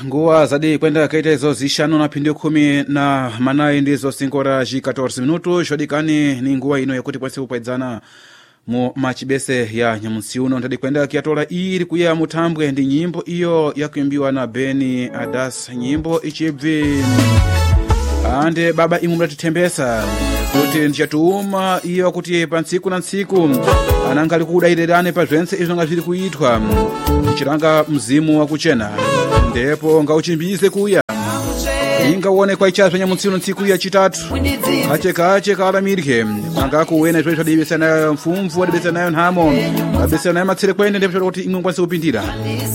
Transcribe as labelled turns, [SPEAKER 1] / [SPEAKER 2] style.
[SPEAKER 1] nguwa zadi kwenda kaita izo zishanu na pindi 14 ndizo sinkora ji 14 minutos shodikani ni nguwa ino yakuti pwese upaidzana mu machibese ya nyamusiuno ndadi kwenda kiatola iri kuya mutambwe ndi nyimbo iyo yakuimbiwa na Beni Adas, nyimbo ichibvi ande baba imu mlatitembesa kuti ndichatuuma iyo kuti pa ntsiku na ntsiku anangali kudairerane pa zvense izvo nga zviri kuitwa chiranga mzimu wakuchena ndipo ngauchimbize kuya ingawone kwa ichazva nyamutsino ntsiku ya chitatu kache kalamirike pangakuwena zvoi zvadibesa nayo mfumvu wadibesa nayo nhamo adibesa nayo matsire kwende ndipo kuti imwe ngwanise kupindira